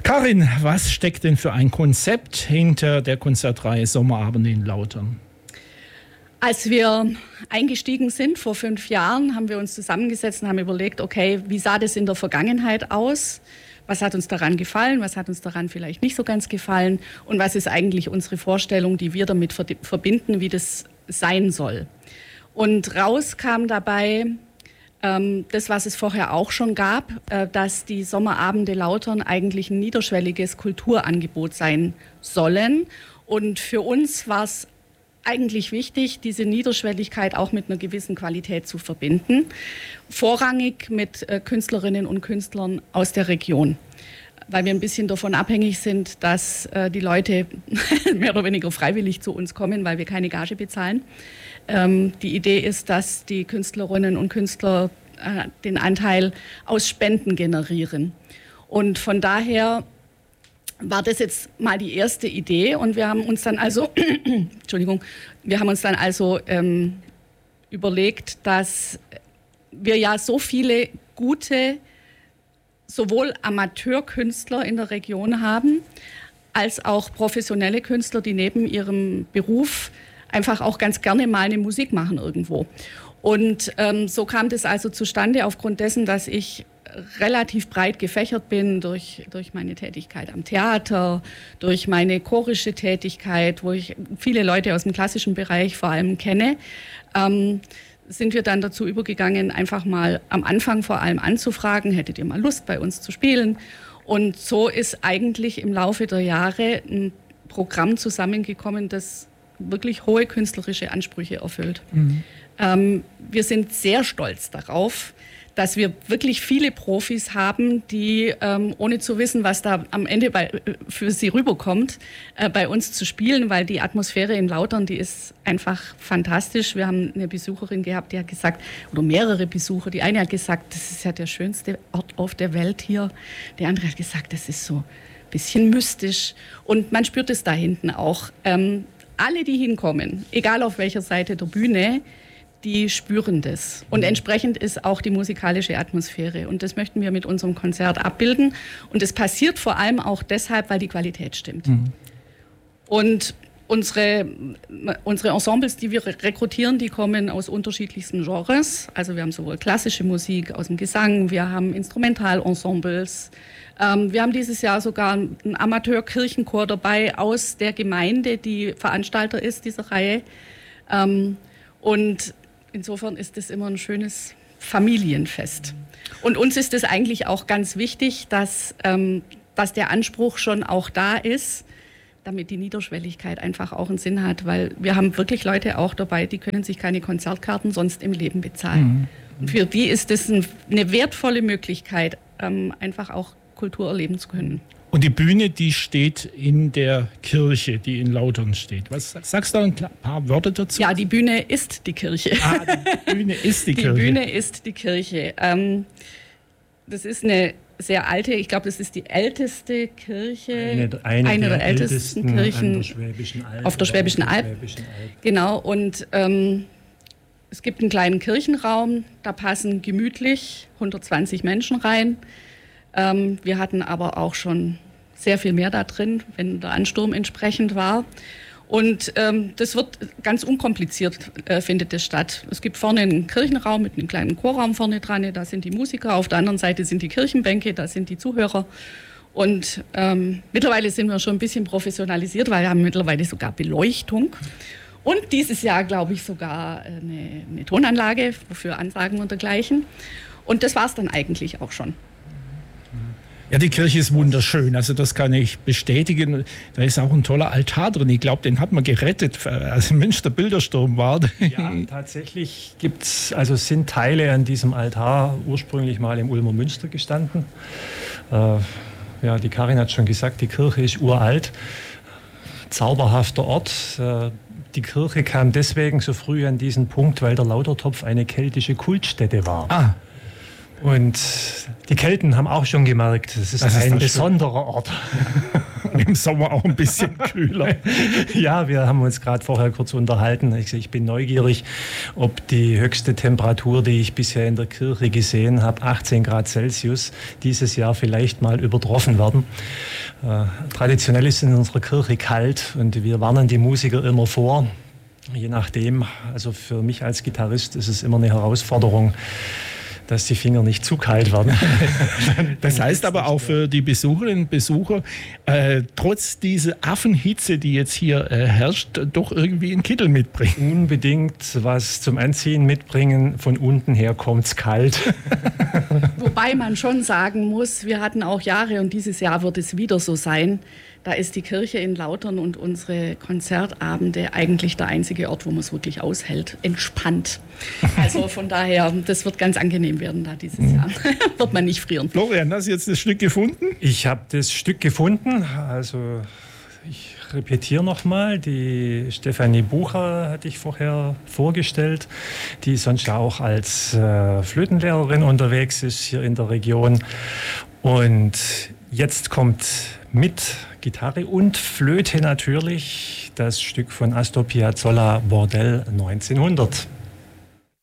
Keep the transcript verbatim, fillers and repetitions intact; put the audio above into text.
Karin, was steckt denn für ein Konzept hinter der Konzertreihe Sommerabende in Lautern? Als wir eingestiegen sind vor fünf Jahren, haben wir uns zusammengesetzt und haben überlegt, okay, wie sah das in der Vergangenheit aus? Was hat uns daran gefallen? Was hat uns daran vielleicht nicht so ganz gefallen? Und was ist eigentlich unsere Vorstellung, die wir damit verbinden, wie das sein soll? Und raus kam dabei ähm, das, was es vorher auch schon gab, äh, dass die Sommerabende Lautern eigentlich ein niederschwelliges Kulturangebot sein sollen. Und für uns war es eigentlich wichtig, diese Niederschwelligkeit auch mit einer gewissen Qualität zu verbinden. Vorrangig mit äh, Künstlerinnen und Künstlern aus der Region. Weil wir ein bisschen davon abhängig sind, dass äh, die Leute mehr oder weniger freiwillig zu uns kommen, weil wir keine Gage bezahlen. Ähm, die Idee ist, dass die Künstlerinnen und Künstler äh, den Anteil aus Spenden generieren. Und von daher war das jetzt mal die erste Idee und wir haben uns dann also, Entschuldigung, wir haben uns dann also ähm, überlegt, dass wir ja so viele gute, sowohl Amateurkünstler in der Region haben, als auch professionelle Künstler, die neben ihrem Beruf einfach auch ganz gerne mal eine Musik machen irgendwo. Und ähm, so kam das also zustande aufgrund dessen, dass ich relativ breit gefächert bin durch, durch meine Tätigkeit am Theater, durch meine chorische Tätigkeit, wo ich viele Leute aus dem klassischen Bereich vor allem kenne, ähm, sind wir dann dazu übergegangen, einfach mal am Anfang vor allem anzufragen, hättet ihr mal Lust, bei uns zu spielen? Und so ist eigentlich im Laufe der Jahre ein Programm zusammengekommen, das wirklich hohe künstlerische Ansprüche erfüllt. Mhm. Ähm, wir sind sehr stolz darauf, dass wir wirklich viele Profis haben, die, ähm, ohne zu wissen, was da am Ende bei, für sie rüberkommt, äh, bei uns zu spielen, weil die Atmosphäre in Lautern, die ist einfach fantastisch. Wir haben eine Besucherin gehabt, die hat gesagt, oder mehrere Besucher, die eine hat gesagt, das ist ja der schönste Ort auf der Welt hier. Die andere hat gesagt, das ist so ein bisschen mystisch. Und man spürt es da hinten auch. Ähm, alle, die hinkommen, egal auf welcher Seite der Bühne, die spüren das. Und entsprechend ist auch die musikalische Atmosphäre. Und das möchten wir mit unserem Konzert abbilden. Und es passiert vor allem auch deshalb, weil die Qualität stimmt. Mhm. Und unsere, unsere Ensembles, die wir rekrutieren, die kommen aus unterschiedlichsten Genres. Also wir haben sowohl klassische Musik aus dem Gesang, wir haben Instrumentalensembles. Ähm, wir haben dieses Jahr sogar einen Amateurkirchenchor dabei aus der Gemeinde, die Veranstalter ist dieser Reihe. Ähm, und insofern ist es immer ein schönes Familienfest. Und uns ist es eigentlich auch ganz wichtig, dass, ähm, dass der Anspruch schon auch da ist, damit die Niederschwelligkeit einfach auch einen Sinn hat. Weil wir haben wirklich Leute auch dabei, die können sich keine Konzertkarten sonst im Leben bezahlen. Mhm. Und für die ist es ein, eine wertvolle Möglichkeit, ähm, einfach auch Kultur erleben zu können. Und die Bühne, die steht in der Kirche, die in Lautern steht. Was sagst du da ein paar Worte dazu? Ja, die Bühne ist die Kirche. Ah, die Bühne ist die, die Kirche. Die Bühne ist die Kirche. Ähm, das ist eine sehr alte, ich glaube, das ist die älteste Kirche, eine, eine, eine der, der ältesten, ältesten Kirchen der Schwäbischen Alb, auf der Schwäbischen Alb. Schwäbischen Alb. Genau, und ähm, es gibt einen kleinen Kirchenraum, da passen gemütlich hundertzwanzig Menschen rein. Ähm, wir hatten aber auch schon sehr viel mehr da drin, wenn der Ansturm entsprechend war. Und ähm, das wird ganz unkompliziert, äh, findet das statt. Es gibt vorne einen Kirchenraum mit einem kleinen Chorraum vorne dran, da sind die Musiker, auf der anderen Seite sind die Kirchenbänke, da sind die Zuhörer. Und ähm, mittlerweile sind wir schon ein bisschen professionalisiert, weil wir haben mittlerweile sogar Beleuchtung. Und dieses Jahr, glaube ich, sogar eine, eine Tonanlage für Ansagen und dergleichen. Und das war es dann eigentlich auch schon. Ja, die Kirche ist wunderschön, also das kann ich bestätigen. Da ist auch ein toller Altar drin. Ich glaube, den hat man gerettet, als Mensch der Bildersturm war. Ja, tatsächlich gibt's, also sind Teile an diesem Altar ursprünglich mal im Ulmer Münster gestanden. Äh, ja, die Karin hat schon gesagt, die Kirche ist uralt. Zauberhafter Ort. Äh, die Kirche kam deswegen so früh an diesen Punkt, weil der Lautertopf eine keltische Kultstätte war. Ah. Und die Kelten haben auch schon gemerkt, es ist das ein ist besonderer Ort. Im Sommer auch ein bisschen kühler. Ja, wir haben uns gerade vorher kurz unterhalten. Ich, ich bin neugierig, ob die höchste Temperatur, die ich bisher in der Kirche gesehen habe, achtzehn Grad Celsius, dieses Jahr vielleicht mal übertroffen werden. Äh, traditionell ist es in unserer Kirche kalt und wir warnen die Musiker immer vor. Je nachdem, also für mich als Gitarrist ist es immer eine Herausforderung, dass die Finger nicht zu kalt werden. Das heißt aber auch für die Besucherinnen und Besucher, äh, trotz dieser Affenhitze, die jetzt hier äh, herrscht, doch irgendwie einen Kittel mitbringen. Unbedingt was zum Anziehen mitbringen. Von unten her kommt es kalt. Wobei man schon sagen muss, wir hatten auch Jahre und dieses Jahr wird es wieder so sein. Da ist die Kirche in Lautern und unsere Konzertabende eigentlich der einzige Ort, wo man es wirklich aushält, entspannt. Also von daher, das wird ganz angenehm werden da dieses Jahr. Wird man nicht frieren. Florian, hast du jetzt das Stück gefunden? Ich habe das Stück gefunden. Also ich repetiere nochmal. Die Stefanie Bucher hatte ich vorher vorgestellt, die sonst ja auch als äh, Flötenlehrerin unterwegs ist hier in der Region. Und jetzt kommt mit Gitarre und Flöte natürlich das Stück von Astor Piazzolla, Bordell neunzehnhundert.